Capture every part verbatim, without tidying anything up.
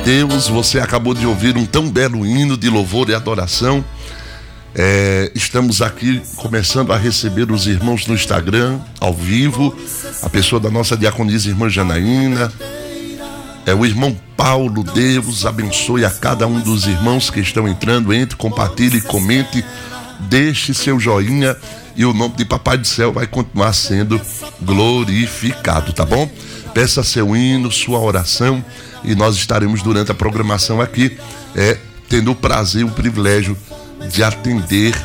Deus, você acabou de ouvir um tão belo hino de louvor e adoração. É, estamos aqui começando a receber os irmãos no Instagram, ao vivo, a pessoa da nossa diaconisa, irmã Janaína, é o irmão Paulo. Deus abençoe a cada um dos irmãos que estão entrando. Entre, compartilhe, comente, deixe seu joinha e o nome de Papai do Céu vai continuar sendo glorificado, tá bom? Peça seu hino, sua oração, e nós estaremos durante a programação aqui, é, tendo o prazer e o privilégio de atender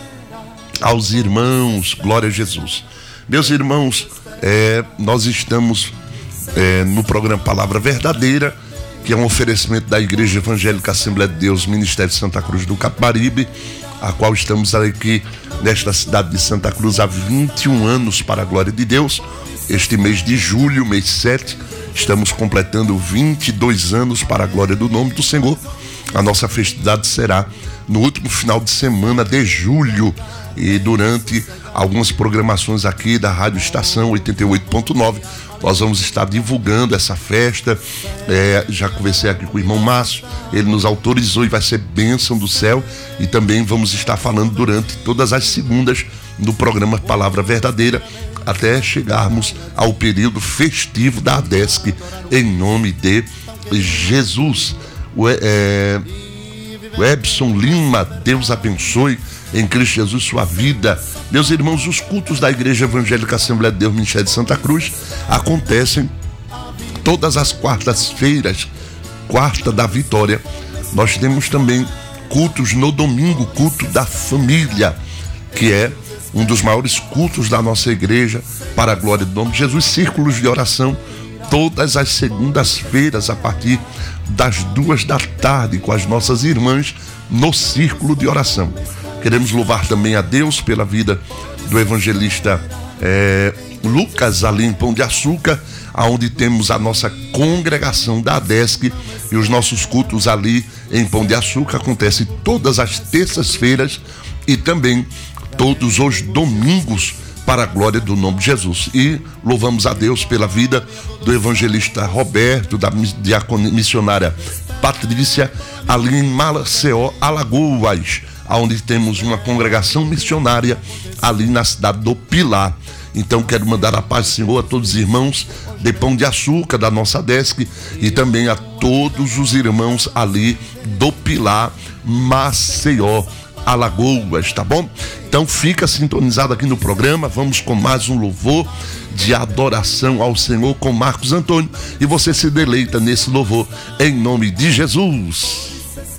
aos irmãos. Glória a Jesus. Meus irmãos, é, nós estamos é, no programa Palavra Verdadeira, que é um oferecimento da Igreja Evangélica Assembleia de Deus, Ministério de Santa Cruz do Capibaribe, a qual estamos aqui nesta cidade de Santa Cruz há vinte e um anos, para a glória de Deus. Este mês de julho, mês sete, estamos completando vinte e dois anos para a glória do nome do Senhor. A nossa festividade será no último final de semana de julho, e durante algumas programações aqui da Rádio Estação oitenta e oito ponto nove, nós vamos estar divulgando essa festa. É, já conversei aqui com o irmão Márcio, ele nos autorizou e vai ser bênção do céu. E também vamos estar falando durante todas as segundas no programa Palavra Verdadeira, até chegarmos ao período festivo da ADESC, em nome de Jesus. O, é, o Ebson Lima, Deus abençoe em Cristo Jesus sua vida. Meus irmãos, os cultos da Igreja Evangélica Assembleia de Deus, Ministério de Santa Cruz, acontecem todas as quartas-feiras, quarta da vitória. Nós temos também cultos no domingo, culto da família, que é um dos maiores cultos da nossa igreja, para a glória do nome de Jesus. Círculos de oração todas as segundas-feiras, a partir das duas da tarde, com as nossas irmãs no círculo de oração. Queremos louvar também a Deus pela vida do evangelista é, Lucas, ali em Pão de Açúcar, onde temos a nossa congregação da ADESC, e os nossos cultos ali em Pão de Açúcar acontecem todas as terças-feiras e também todos os domingos, para a glória do nome de Jesus. E louvamos a Deus pela vida do evangelista Roberto, da diaconia missionária Patrícia, ali em Maceió, Alagoas, onde temos uma congregação missionária ali na cidade do Pilar. Então quero mandar a paz do Senhor a todos os irmãos de Pão de Açúcar, da nossa ADESC, e também a todos os irmãos ali do Pilar, Maceió, Alagoas, tá bom? Então fica sintonizado aqui no programa. Vamos com mais um louvor de adoração ao Senhor com Marcos Antônio, e você se deleita nesse louvor em nome de Jesus.